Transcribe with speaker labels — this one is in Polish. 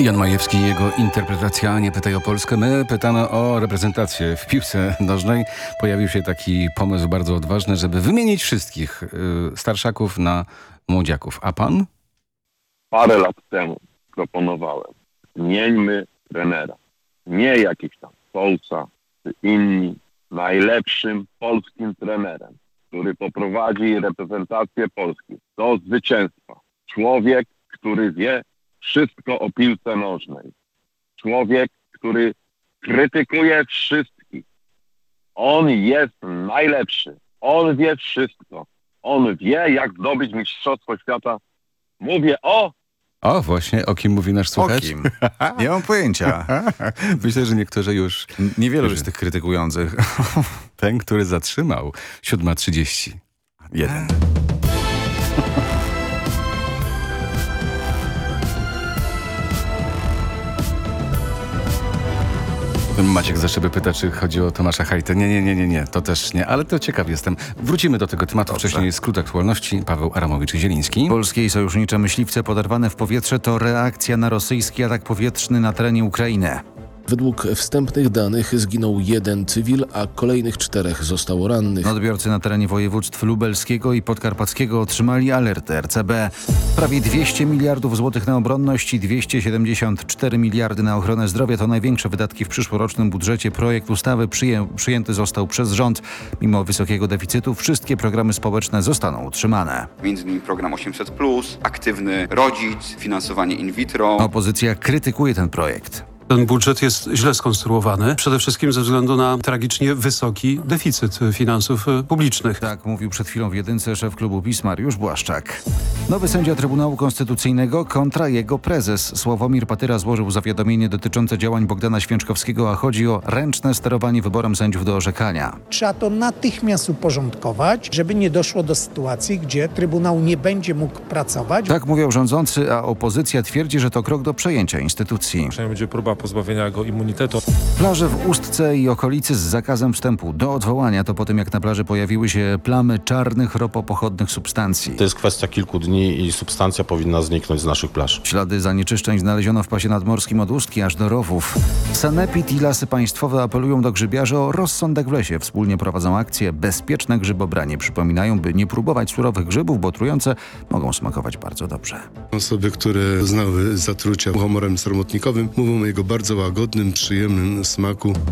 Speaker 1: Jan Majewski i jego interpretacja Nie pytaj o Polskę. My pytamy o reprezentację w piłce nożnej. Pojawił się taki pomysł bardzo odważny, żeby wymienić wszystkich starszaków na młodziaków. A pan?
Speaker 2: Parę lat temu proponowałem: zmieńmy trenera. Nie jakiś tam Solca czy inni. Najlepszym polskim trenerem, który poprowadzi reprezentację Polski do zwycięstwa. Człowiek, który wie wszystko o piłce nożnej. Człowiek, który krytykuje wszystkich. On jest najlepszy. On wie wszystko. On wie, jak zdobyć mistrzostwo świata. Mówię o...
Speaker 1: O, właśnie, o kim mówi nasz słuchacz?
Speaker 3: O kim? Nie mam pojęcia.
Speaker 1: Myślę, że niektórzy już...
Speaker 3: Niewielu jest tych krytykujących.
Speaker 1: Ten, który zatrzymał 7:30.
Speaker 3: Jeden.
Speaker 1: Maciek za szybę pyta, czy chodzi o Tomasza Hajtę. Nie, to też nie, ale to ciekaw jestem. Wrócimy do tego tematu.
Speaker 3: Dobrze.
Speaker 1: Wcześniej skrót aktualności. Paweł Aramowicz-Zieliński.
Speaker 3: Polskie i sojusznicze myśliwce poderwane w powietrze to reakcja na rosyjski atak powietrzny na terenie Ukrainy.
Speaker 4: Według wstępnych danych zginął 1 cywil, a kolejnych 4 zostało rannych.
Speaker 3: Odbiorcy na terenie województw lubelskiego i podkarpackiego otrzymali alertę RCB. Prawie 200 miliardów złotych na obronność i 274 miliardy na ochronę zdrowia to największe wydatki w przyszłorocznym budżecie. Projekt ustawy przyjęty został przez rząd. Mimo wysokiego deficytu wszystkie programy społeczne zostaną utrzymane.
Speaker 5: Między innymi program 800+, aktywny rodzic, finansowanie in vitro.
Speaker 3: Opozycja krytykuje ten projekt.
Speaker 6: Ten budżet jest źle skonstruowany, przede wszystkim ze względu na tragicznie wysoki deficyt finansów publicznych.
Speaker 3: Tak mówił przed chwilą w Jedynce szef klubu PiS Mariusz Błaszczak. Nowy sędzia Trybunału Konstytucyjnego kontra jego prezes. Sławomir Patyra złożył zawiadomienie dotyczące działań Bogdana Święczkowskiego, a chodzi o ręczne sterowanie wyborem sędziów do orzekania.
Speaker 7: Trzeba to natychmiast uporządkować, żeby nie doszło do sytuacji, gdzie Trybunał nie będzie mógł pracować.
Speaker 3: Tak mówią rządzący, a opozycja twierdzi, że to krok do przejęcia instytucji.
Speaker 8: Przynajmniej będzie próba pozbawienia go immunitetu.
Speaker 3: Plaże w Ustce i okolicy z zakazem wstępu do odwołania to po tym, jak na plaży pojawiły się plamy czarnych ropopochodnych substancji.
Speaker 9: To jest kwestia kilku dni i substancja powinna zniknąć z naszych plaż.
Speaker 3: Ślady zanieczyszczeń znaleziono w pasie nadmorskim od Ustki aż do Rowów. Sanepid i Lasy Państwowe apelują do grzybiarzy o rozsądek w lesie. Wspólnie prowadzą akcję Bezpieczne grzybobranie. Przypominają, by nie próbować surowych grzybów, bo trujące mogą smakować bardzo dobrze.
Speaker 10: Osoby, które znały zatrucia humorem sromotnikowym, mówią o jego bardzo łagodnym, przyjemnym smaku.